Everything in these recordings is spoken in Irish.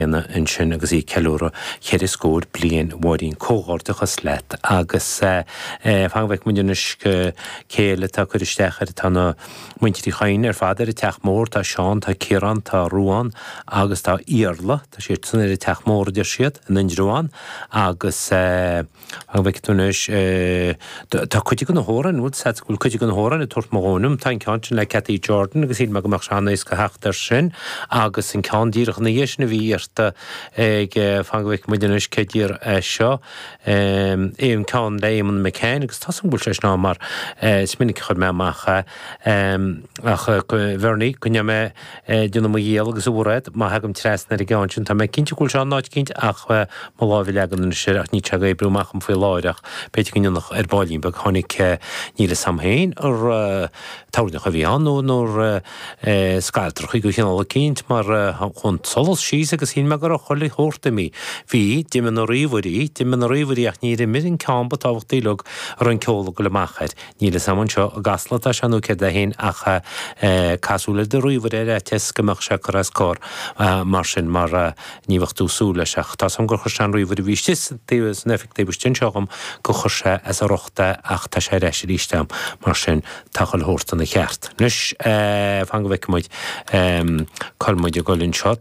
in sin agus í ceúra chéir is scóir blion bhín cóghortachas leit agus fanghbheith muidirnis céile tá chuir isteachar tána muinteí chain fadar i teach mór tá Seán tá Ciarán tá Rúán agus tá Iarla tá sé tunir i teach mór idir siad in Rúán agus fanghbheith túnis tá chuide go na hóran úd sa gúil chuide go na hóran i tuairt mónum tá ceantin le Cathy Jordan agus iad me go mar seanna is go heachtar sin agus in cean díirech na dhéisna bhí ag fanghbheith muidirnis cédír seo éon ceann léimon McCain agus tá bhúil sé ná mar is minic chud me amach ach bhernaí gonne me dúna mo dhéal agus úraid má hagam tresna i gáin tá me cinnte gúil seán náid cinint ach má lábhí legan na séach ní teag ébrúach an faoi láideach beidir gonneach báilín be tháinig níle samhéin ar táirnach a bhí an nóair scailtrach i go chéanala cinint mar chun solas síos agus hín me gur a chola chóirta mí. Bhí diman a riomhí ach ní mirin cámba táhachttaílog ar an ceola go le machchaid. Ní le saman seo a gaslatá seanú céad a hén ach casúla de riomhir tes gomach se chu cór mar sin mar níhachtú súla seach. Tá sam gur chur sean riomhir bhístis tíos an effectívustin seacham go chur se as a rochta ach tá sé reis rístem mar sin tachail hórta na cheart. Nus fanghbheith muid colmuid a golinn seo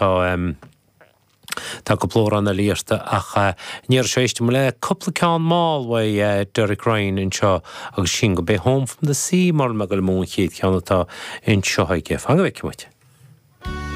tá go plór anna líirta ach níor séiste mu le coppla ceann máil wa Derek Ryan in seo agus sin go bé Home from the Sea mar me go mún chiad ceannatá in seo haige fanghbheith muid.